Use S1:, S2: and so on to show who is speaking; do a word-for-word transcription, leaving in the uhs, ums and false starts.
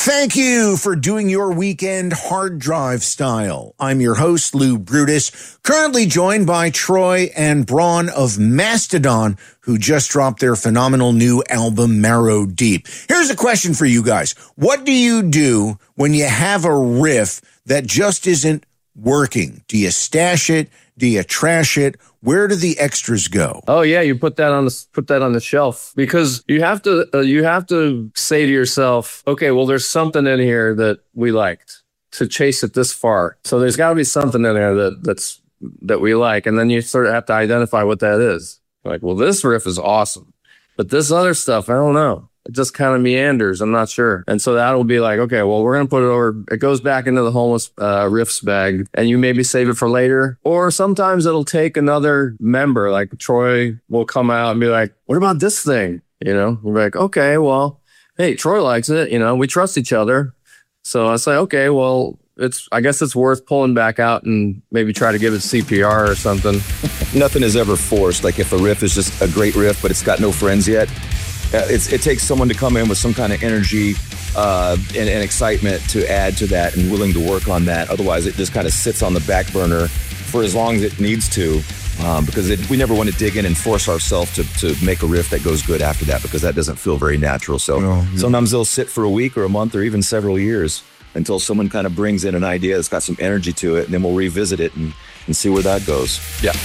S1: Thank you for doing your weekend hard drive style. I'm your host, Lou Brutus, currently joined by Troy and Braun of Mastodon, who just dropped their phenomenal new album, Marrow Deep. Here's a question for you guys. What do you do when you have a riff that just isn't working? Do you stash it? Do you trash it? Where do the extras go?
S2: Oh yeah, you put that on the put that on the shelf, because you have to uh, you have to say to yourself, okay, well, there's something in here that we liked to chase it this far. So there's got to be something in there that that's that we like, and then you sort of have to identify what that is. Like, well, this riff is awesome, but this other stuff, I don't know. It just kind of meanders. I'm not sure. And so that'll be like, okay, well, we're going to put it over. It goes back into the homeless uh, riffs bag, and you maybe save it for later. Or sometimes it'll take another member. Like Troy will come out and be like, what about this thing? You know, we're like, okay, well, hey, Troy likes it. You know, we trust each other. So I say, okay, well, it's, I guess it's worth pulling back out and maybe try to give it C P R or something.
S3: Nothing is ever forced. Like if a riff is just a great riff, but it's got no friends yet, Uh, it's, it takes someone to come in with some kind of energy uh, and, and excitement to add to that and willing to work on that. Otherwise, it just kind of sits on the back burner for as long as it needs to, um, because it, we never want to dig in and force ourselves to, to make a riff that goes good after that, because that doesn't feel very natural. So
S1: oh, yeah.
S3: sometimes they'll sit for a week or a month or even several years until someone kind of brings in an idea that's got some energy to it, and then we'll revisit it and, and see where that goes.
S2: Yeah.